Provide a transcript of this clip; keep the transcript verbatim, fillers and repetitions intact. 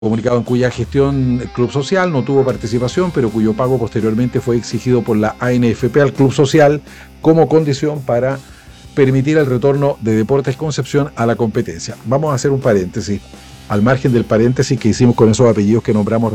comunicado en cuya gestión el Club Social no tuvo participación, pero cuyo pago posteriormente fue exigido por la A N F P al Club Social como condición para permitir el retorno de Deportes Concepción a la competencia. Vamos a hacer un paréntesis, al margen del paréntesis que hicimos con esos apellidos que nombramos